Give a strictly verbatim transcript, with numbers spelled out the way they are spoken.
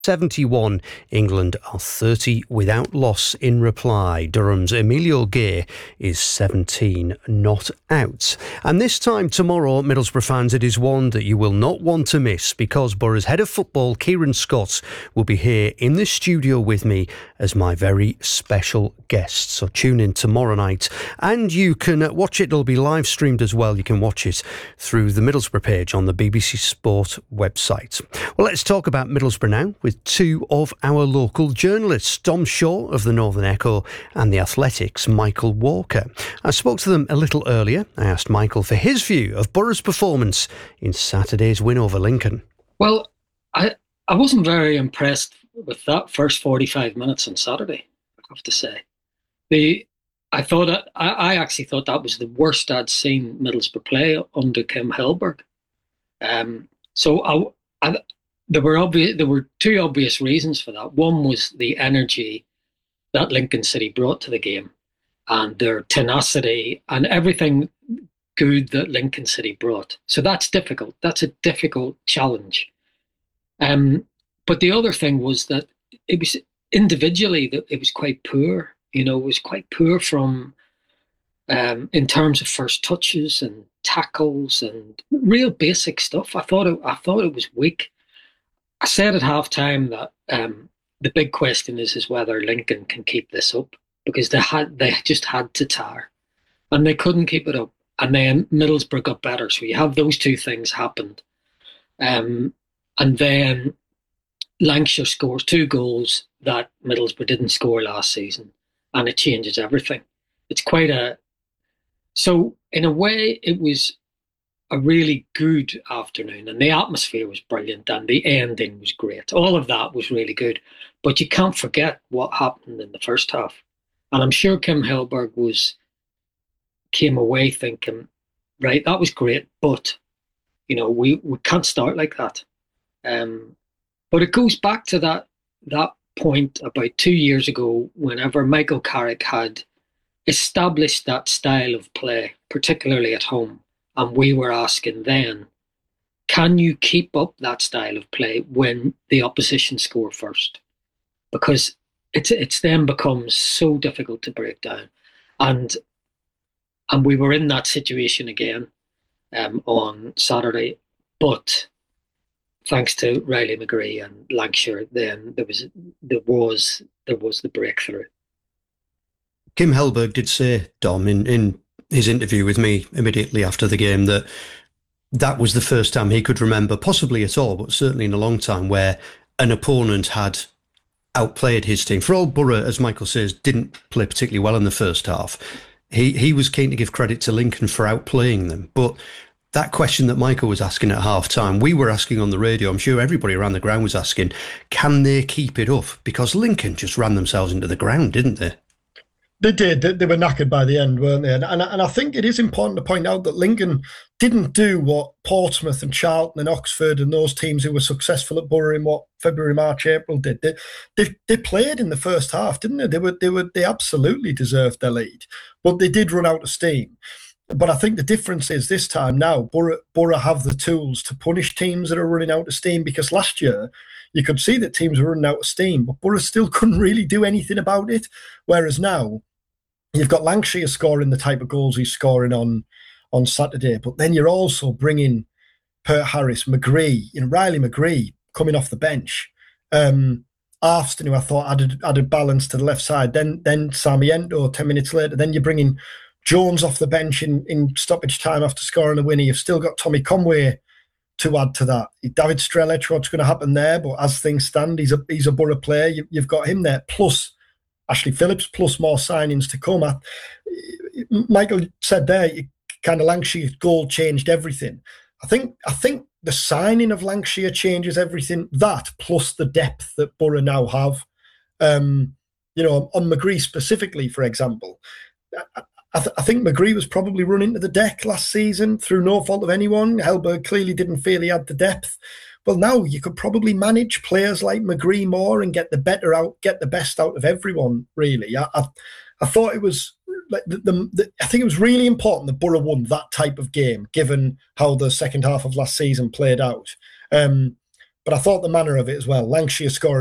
seventy-one. England are thirty without loss in reply. Durham's Emilio Gay is seventeen not out. And this time tomorrow, Middlesbrough fans, it is one that you will not want to miss, because Borough's head of football, Kieran Scott, will be here in the studio with me as my very special guest. So tune in tomorrow night, and you can watch it. It'll be live streamed as well. You can watch it through the Middlesbrough page on the B B C Sport website. Well, let's talk about Middlesbrough now with two of our local journalists, Dom Shaw of the Northern Echo and The Athletic's Michael Walker. I spoke to them a little earlier. I asked Michael for his view of Borough's performance in Saturday's win over Lincoln. Well, I I wasn't very impressed with that first forty-five minutes on Saturday, I have to say. The I thought that, I, I actually thought that was the worst I'd seen Middlesbrough play under Kim Hellberg. Um, so I, I There were obvious. There were two obvious reasons for that. One was the energy that Lincoln City brought to the game, and their tenacity and everything good that Lincoln City brought. So that's difficult. That's a difficult challenge. Um, but the other thing was that it was individually that it was quite poor. You know, it was quite poor from um, in terms of first touches and tackles and real basic stuff. I thought it. I thought it was weak. I said at halftime that um, the big question is is whether Lincoln can keep this up, because they had they just had to tire, and they couldn't keep it up. And then Middlesbrough got better. So you have those two things happened, um, and then Lancashire scores two goals that Middlesbrough didn't score last season, and it changes everything. It's quite a so in a way it was a really good afternoon, and the atmosphere was brilliant, and the ending was great. All of that was really good, but you can't forget what happened in the first half. And I'm sure Kim Hellberg was came away thinking, right, that was great, but you know, we, we can't start like that. Um, but it goes back to that that point about two years ago, whenever Michael Carrick had established that style of play, particularly at home. And we were asking then, can you keep up that style of play when the opposition score first? Because it's it's then becomes so difficult to break down. And and we were in that situation again um, on Saturday. But thanks to Riley McGree and Lancashire, then there was there was there was the breakthrough. Kim Hellberg did say, Dom, in, in his interview with me immediately after the game, that that was the first time he could remember, possibly at all, but certainly in a long time, where an opponent had outplayed his team. For all Borough, as Michael says, didn't play particularly well in the first half, he, he was keen to give credit to Lincoln for outplaying them. But that question that Michael was asking at half-time, we were asking on the radio, I'm sure everybody around the ground was asking, can they keep it up? Because Lincoln just ran themselves into the ground, didn't they? They did. They were knackered by the end, weren't they? And, and, and I think it is important to point out that Lincoln didn't do what Portsmouth and Charlton and Oxford and those teams who were successful at Borough in what February, March, April did. They, they, they played in the first half, didn't they? They were they were they absolutely deserved their lead, but they did run out of steam. But I think the difference is this time now, Borough, Borough have the tools to punish teams that are running out of steam, because last year you could see that teams were running out of steam, but Borough still couldn't really do anything about it. Whereas now, you've got Lancashire scoring the type of goals he's scoring on, on Saturday, but then you're also bringing Pert Harris, McGree, you know, Riley McGree coming off the bench, um, Arfston, who I thought added added balance to the left side, then then Sarmiento ten minutes later, then you're bringing Jones off the bench in, in stoppage time after scoring a winner. You've still got Tommy Conway to add to that. David Strelec, what's going to happen there? But as things stand, he's a he's a Borough player. You, you've got him there, plus Ashley Phillips, plus more signings to come. I, Michael said there, kind of Lancashire's goal changed everything. I think I think the signing of Lancashire changes everything. That plus the depth that Borough now have. Um, you know, on McGree specifically, for example, I, I, th- I think McGree was probably running to the deck last season through no fault of anyone. Hellberg clearly didn't feel he had the depth. Well, now you could probably manage players like McGree more and get the better out, get the best out of everyone. Really, I, I, I thought it was like the, the, the. I think it was really important that Borough won that type of game, given how the second half of last season played out. Um, but but I thought the manner of it as well. Lancashire scoring